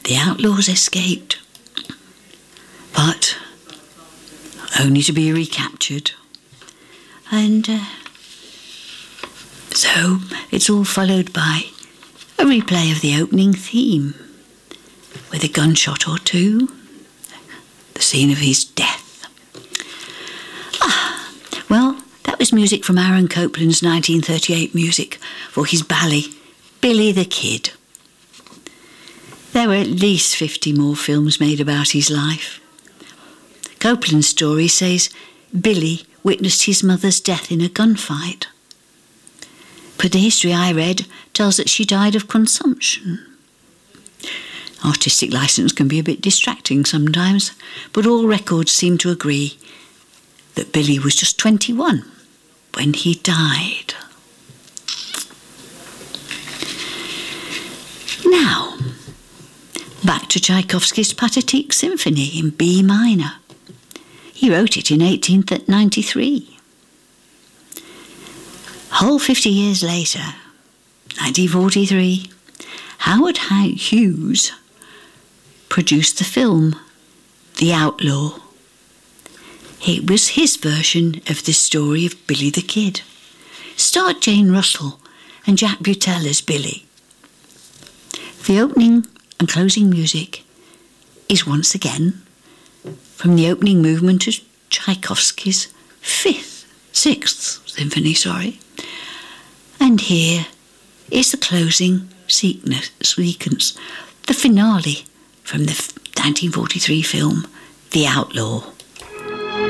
The outlaws escaped, but only to be recaptured. And so it's all followed by a replay of the opening theme, with a gunshot or two, the scene of his death. Well, that was music from Aaron Copland's 1938 music for his ballet, Billy the Kid. There were at least 50 more films made about his life. Copland's story says Billy witnessed his mother's death in a gunfight. But the history I read tells that she died of consumption. Artistic license can be a bit distracting sometimes, but all records seem to agree that Billy was just 21 when he died. Now, back to Tchaikovsky's Pathetique Symphony in B minor. He wrote it in 1893. Whole 50 years later, 1943, Howard Hughes produced the film The Outlaw. It was his version of the story of Billy the Kid. Starred Jane Russell and Jack Butel as Billy. The opening and closing music is once again from the opening movement of Tchaikovsky's sixth symphony. And here is the closing sequence, the finale from the 1943 film The Outlaw.